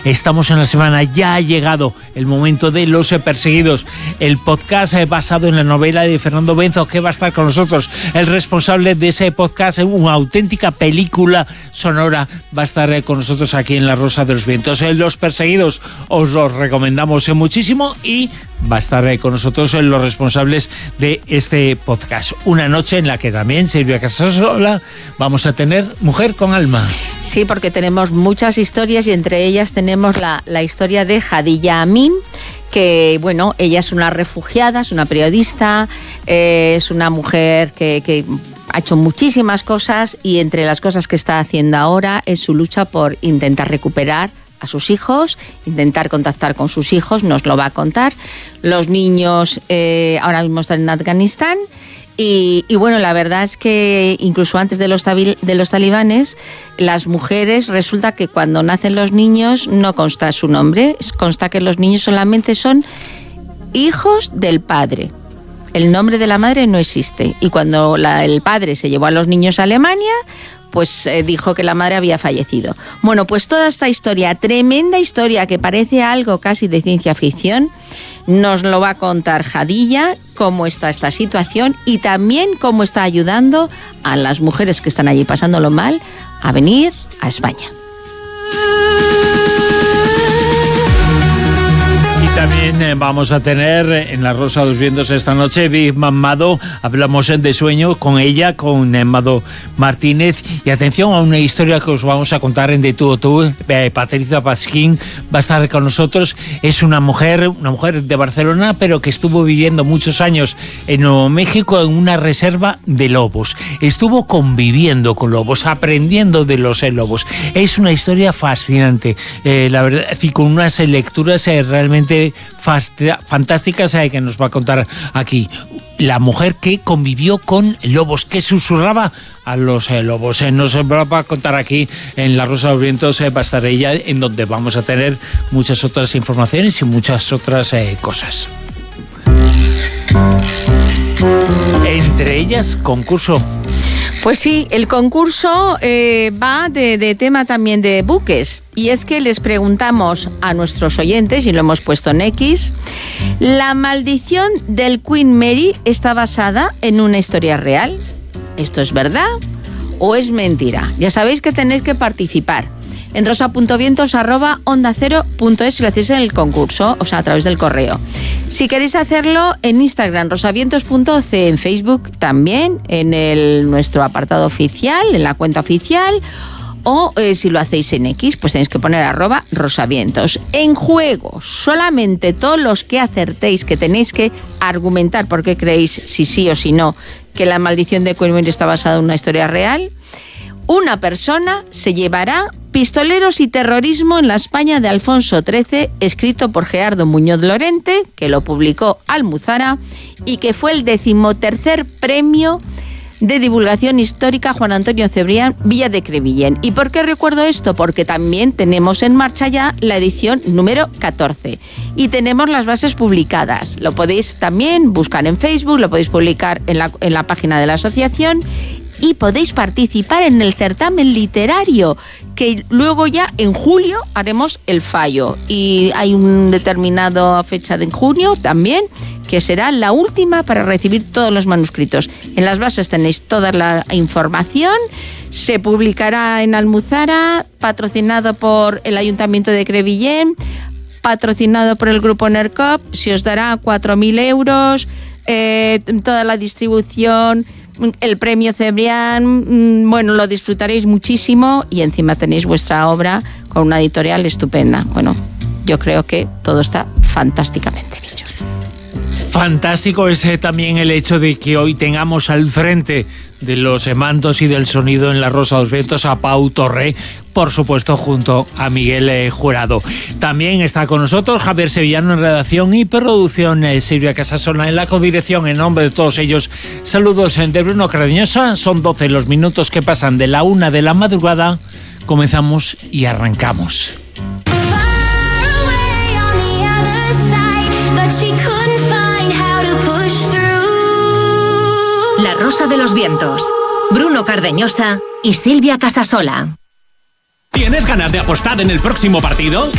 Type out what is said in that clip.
Estamos en la semana, ya ha llegado el momento de Los Perseguidos, el podcast basado en la novela de Fernando Benzo, que va a estar con nosotros. El responsable de ese podcast, una auténtica película sonora, va a estar con nosotros aquí en La Rosa de los Vientos. Los Perseguidos os los recomendamos muchísimo y va a estar con nosotros los responsables de este podcast. Una noche en la que también Silvia Casasola vamos a tener Mujer con Alma. Sí, porque tenemos muchas historias y entre ellas tenemos la historia de Hadilla Amin, que bueno, ella es una refugiada, es una periodista, es una mujer que ha hecho muchísimas cosas y entre las cosas que está haciendo ahora es su lucha por intentar recuperar a sus hijos, intentar contactar con sus hijos, nos lo va a contar. Los niños ahora mismo están en Afganistán y bueno, la verdad es que incluso antes de los talibanes, las mujeres, resulta que cuando nacen los niños no consta su nombre, consta que los niños solamente son hijos del padre. El nombre de la madre no existe y cuando el padre se llevó a los niños a Alemania, pues dijo que la madre había fallecido. Bueno, pues toda esta historia, tremenda historia que parece algo casi de ciencia ficción, nos lo va a contar Hadilla, cómo está esta situación y también cómo está ayudando a las mujeres que están allí pasándolo mal a venir a España. También vamos a tener en La Rosa de los Vientos esta noche Big Mado. Hablamos de sueño con ella, con Mado Martínez. Y atención a una historia que os vamos a contar en De Tú o Tú. Patricia Pasquín va a estar con nosotros. Es una mujer de Barcelona, pero que estuvo viviendo muchos años en Nuevo México en una reserva de lobos. Estuvo conviviendo con lobos, aprendiendo de los lobos. Es una historia fascinante, la verdad, y con unas lecturas realmente fantásticas que nos va a contar aquí. La mujer que convivió con lobos, que susurraba a los lobos. Nos va a contar aquí en La Rosa de los Vientos, va a estar ella, en donde vamos a tener muchas otras informaciones y muchas otras cosas. Entre ellas, concurso. Pues sí, el concurso va de tema también de buques. Y es que les preguntamos a nuestros oyentes, y lo hemos puesto en X, ¿la maldición del Queen Mary está basada en una historia real? ¿Esto es verdad o es mentira? Ya sabéis que tenéis que participar en rosa.vientos@ondacero.es si lo hacéis en el concurso, o sea, a través del correo. Si queréis hacerlo en Instagram, rosavientos.oc, en Facebook también, en nuestro apartado oficial, en la cuenta oficial, o si lo hacéis en X, pues tenéis que poner @rosavientos. En juego, solamente todos los que acertéis, que tenéis que argumentar por qué creéis, si sí o si no, que la maldición de Queen Mary está basada en una historia real. Una persona se llevará Pistoleros y terrorismo en la España de Alfonso XIII, escrito por Gerardo Muñoz Lorente, que lo publicó Almuzara y que fue el 13º premio de divulgación histórica Juan Antonio Cebrián Villa de Crevillén. ¿Y por qué recuerdo esto? Porque también tenemos en marcha ya la edición número 14 y tenemos las bases publicadas. Lo podéis también buscar en Facebook, lo podéis publicar en la página de la asociación y podéis participar en el certamen literario, que luego ya en julio haremos el fallo. Y hay una determinada fecha de junio también, que será la última para recibir todos los manuscritos. En las bases tenéis toda la información. Se publicará en Almuzara, patrocinado por el Ayuntamiento de Crevillén, patrocinado por el Grupo NERCOP. Se os dará 4.000 euros, toda la distribución, el premio Cebrián, bueno, lo disfrutaréis muchísimo y encima tenéis vuestra obra con una editorial estupenda. Bueno, yo creo que todo está fantásticamente hecho. Fantástico es también el hecho de que hoy tengamos al frente de los mandos y del sonido en La Rosa de los Vientos a Pau Torre, por supuesto junto a Miguel Jurado. También está con nosotros Javier Sevillano en redacción y producción, Silvia Casasola en la codirección. En nombre de todos ellos, saludos de Bruno Cardeñosa. Son 12 los minutos que pasan de la 1 de la madrugada. Comenzamos y arrancamos. La Rosa de los Vientos, Bruno Cardeñosa y Silvia Casasola. ¿Tienes ganas de apostar en el próximo partido?